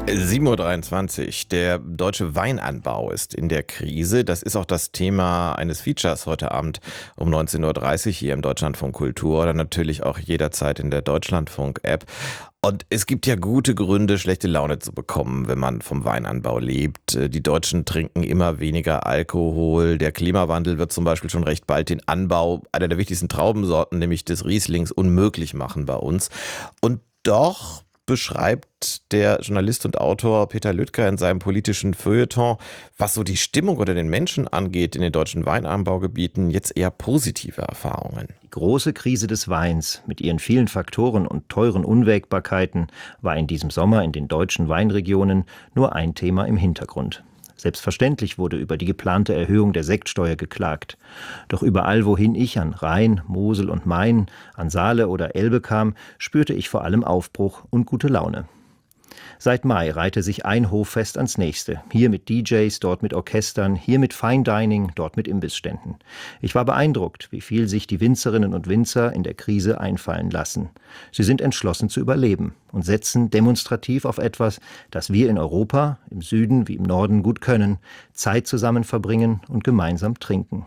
7:23 Uhr. Der deutsche Weinanbau ist in der Krise. Das ist auch das Thema eines Features heute Abend um 19:30 Uhr hier im Deutschlandfunk Kultur oder natürlich auch jederzeit in der Deutschlandfunk-App. Und es gibt ja gute Gründe, schlechte Laune zu bekommen, wenn man vom Weinanbau lebt. Die Deutschen trinken immer weniger Alkohol. Der Klimawandel wird zum Beispiel schon recht bald den Anbau einer der wichtigsten Traubensorten, nämlich des Rieslings, unmöglich machen bei uns. Und doch beschreibt der Journalist und Autor Peter Lüttger in seinem politischen Feuilleton, was so die Stimmung unter den Menschen angeht in den deutschen Weinanbaugebieten, jetzt eher positive Erfahrungen. Die große Krise des Weins mit ihren vielen Faktoren und teuren Unwägbarkeiten war in diesem Sommer in den deutschen Weinregionen nur ein Thema im Hintergrund. Selbstverständlich wurde über die geplante Erhöhung der Sektsteuer geklagt. Doch überall, wohin ich an Rhein, Mosel und Main, an Saale oder Elbe kam, spürte ich vor allem Aufbruch und gute Laune. Seit Mai reihte sich ein Hoffest ans nächste. Hier mit DJs, dort mit Orchestern, hier mit Fine Dining, dort mit Imbissständen. Ich war beeindruckt, wie viel sich die Winzerinnen und Winzer in der Krise einfallen lassen. Sie sind entschlossen zu überleben und setzen demonstrativ auf etwas, das wir in Europa, im Süden wie im Norden gut können: Zeit zusammen verbringen und gemeinsam trinken.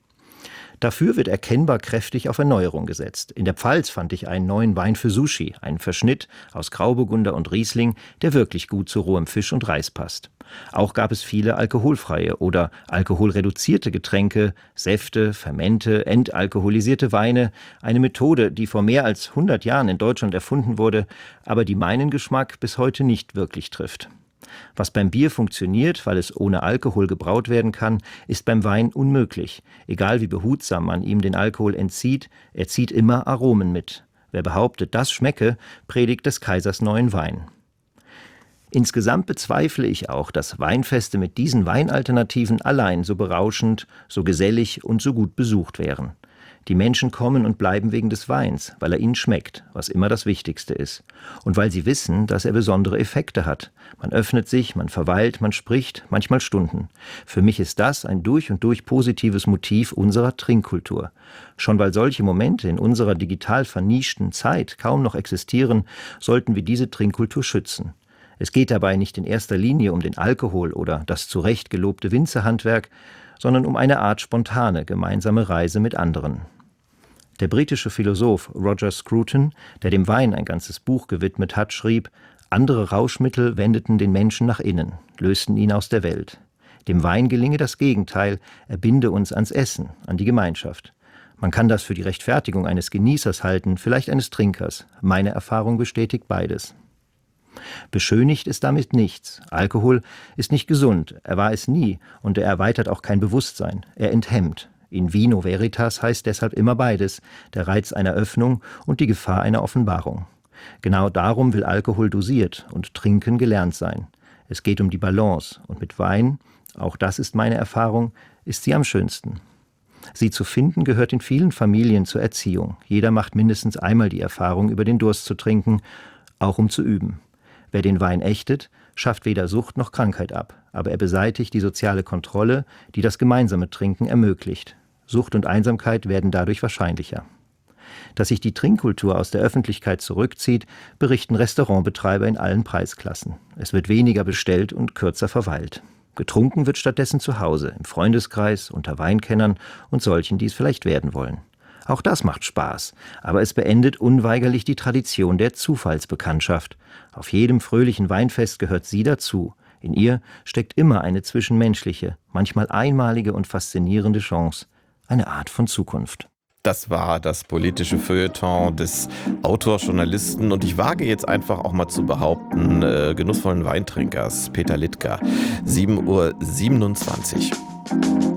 Dafür wird erkennbar kräftig auf Erneuerung gesetzt. In der Pfalz fand ich einen neuen Wein für Sushi, einen Verschnitt aus Grauburgunder und Riesling, der wirklich gut zu rohem Fisch und Reis passt. Auch gab es viele alkoholfreie oder alkoholreduzierte Getränke, Säfte, Fermente, entalkoholisierte Weine, eine Methode, die vor mehr als 100 Jahren in Deutschland erfunden wurde, aber die meinen Geschmack bis heute nicht wirklich trifft. Was beim Bier funktioniert, weil es ohne Alkohol gebraut werden kann, ist beim Wein unmöglich. Egal wie behutsam man ihm den Alkohol entzieht, er zieht immer Aromen mit. Wer behauptet, das schmecke, predigt des Kaisers neuen Wein. Insgesamt bezweifle ich auch, dass Weinfeste mit diesen Weinalternativen allein so berauschend, so gesellig und so gut besucht wären. Die Menschen kommen und bleiben wegen des Weins, weil er ihnen schmeckt, was immer das Wichtigste ist. Und weil sie wissen, dass er besondere Effekte hat. Man öffnet sich, man verweilt, man spricht, manchmal Stunden. Für mich ist das ein durch und durch positives Motiv unserer Trinkkultur. Schon weil solche Momente in unserer digital vernischten Zeit kaum noch existieren, sollten wir diese Trinkkultur schützen. Es geht dabei nicht in erster Linie um den Alkohol oder das zu Recht gelobte Winzerhandwerk, sondern um eine Art spontane gemeinsame Reise mit anderen. Der britische Philosoph Roger Scruton, der dem Wein ein ganzes Buch gewidmet hat, schrieb: Andere Rauschmittel wendeten den Menschen nach innen, lösten ihn aus der Welt. Dem Wein gelinge das Gegenteil, er binde uns ans Essen, an die Gemeinschaft. Man kann das für die Rechtfertigung eines Genießers halten, vielleicht eines Trinkers. Meine Erfahrung bestätigt beides. Beschönigt ist damit nichts. Alkohol ist nicht gesund, er war es nie und er erweitert auch kein Bewusstsein, er enthemmt. In vino veritas heißt deshalb immer beides, der Reiz einer Öffnung und die Gefahr einer Offenbarung. Genau darum will Alkohol dosiert und Trinken gelernt sein. Es geht um die Balance und mit Wein, auch das ist meine Erfahrung, ist sie am schönsten. Sie zu finden gehört in vielen Familien zur Erziehung. Jeder macht mindestens einmal die Erfahrung, über den Durst zu trinken, auch um zu üben. Wer den Wein ächtet, schafft weder Sucht noch Krankheit ab, aber er beseitigt die soziale Kontrolle, die das gemeinsame Trinken ermöglicht. Sucht und Einsamkeit werden dadurch wahrscheinlicher. Dass sich die Trinkkultur aus der Öffentlichkeit zurückzieht, berichten Restaurantbetreiber in allen Preisklassen. Es wird weniger bestellt und kürzer verweilt. Getrunken wird stattdessen zu Hause, im Freundeskreis, unter Weinkennern und solchen, die es vielleicht werden wollen. Auch das macht Spaß, aber es beendet unweigerlich die Tradition der Zufallsbekanntschaft. Auf jedem fröhlichen Weinfest gehört sie dazu. In ihr steckt immer eine zwischenmenschliche, manchmal einmalige und faszinierende Chance, eine Art von Zukunft. Das war das politische Feuilleton des Autor-Journalisten und ich wage jetzt einfach auch mal zu behaupten, genussvollen Weintrinkers Peter Lüttger. 7:27 Uhr.